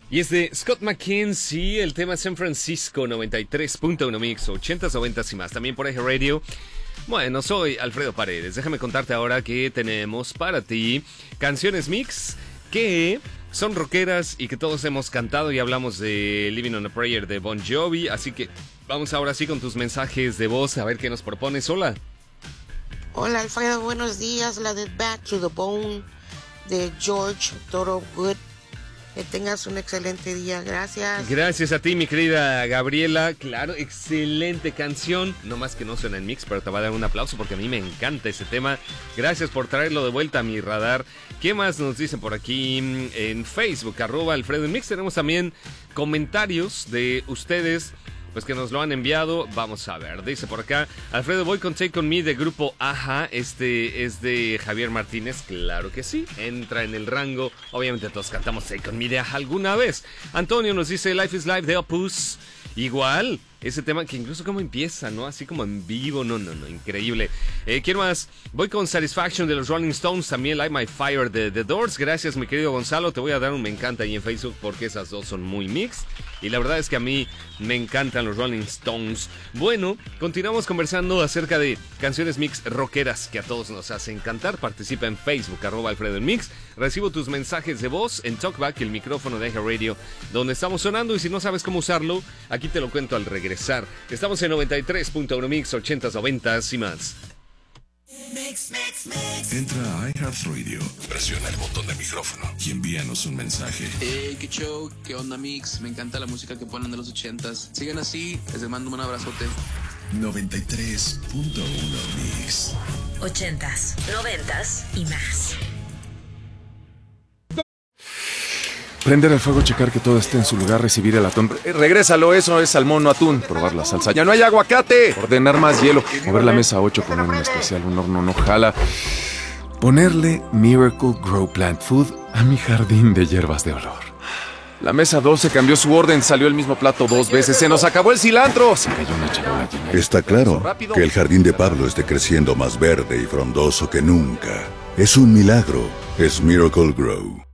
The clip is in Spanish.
Y es de Scott McKenzie, el tema San Francisco 93.1 Mix, 80s, 90s y más. También por Eje Radio. Bueno, soy Alfredo Paredes. Déjame contarte ahora que tenemos para ti canciones mix que son rockeras y que todos hemos cantado, y hablamos de Living on a Prayer de Bon Jovi. Así que vamos ahora sí con tus mensajes de voz a ver qué nos propones. Hola. Hola Alfredo, buenos días. La de Back to the Bone de George Thorogood. Que tengas un excelente día, gracias. Gracias a ti, mi querida Gabriela. Claro, excelente canción. No más que no suena en mix, pero te va a dar un aplauso porque a mí me encanta ese tema. Gracias por traerlo de vuelta a mi radar. ¿Qué más nos dicen por aquí en Facebook? @Alfredo en Mix. Tenemos también comentarios de ustedes, pues que nos lo han enviado. Vamos a ver, dice por acá: Alfredo, voy con Take On Me de grupo Aja. Este es de Javier Martínez. Claro que sí, entra en el rango. Obviamente todos cantamos Take On Me de Aja alguna vez. Antonio nos dice Life is Life de Opus. Igual, ese tema que incluso como empieza, ¿no? Así como en vivo, no, increíble. ¿Quién más? Voy con Satisfaction de los Rolling Stones, también Light My Fire de The Doors. Gracias, mi querido Gonzalo, te voy a dar un me encanta ahí en Facebook porque esas dos son muy mix. Y la verdad es que a mí me encantan los Rolling Stones. Bueno, continuamos conversando acerca de canciones mix rockeras que a todos nos hacen cantar. Participa en Facebook, @Alfredo en Mix. Recibo tus mensajes de voz en Talkback, el micrófono de Eje Radio, donde estamos sonando, y si no sabes cómo usarlo, aquí te lo cuento al regresar. Estamos en 93.1 Mix, 80s, 90s y más. Entra a iHeartRadio, presiona el botón de micrófono y envíanos un mensaje. Hey, qué show, qué onda Mix, me encanta la música que ponen de los 80s. Sigan así, les mando un abrazote. 93.1 Mix. 80s, 90s y más. Prender el fuego, checar que todo esté en su lugar, recibir el atún. Regrésalo, eso es salmón, no atún. Probar la salsa. ¡Ya no hay aguacate! Ordenar más hielo. Mover la mesa 8, poner un especial, un horno no jala. Ponerle Miracle Grow Plant Food a mi jardín de hierbas de olor. La mesa 12 cambió su orden, salió el mismo plato 2 veces. ¡Se nos acabó el cilantro! Se cayó una charola llena. Está claro que el jardín de Pablo esté creciendo más verde y frondoso que nunca. Es un milagro. Es Miracle Grow.